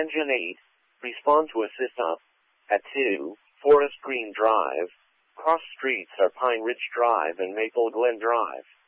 Engine 8, respond to assist up. At 2, Forest Green Drive. Cross streets are Pine Ridge Drive and Maple Glen Drive.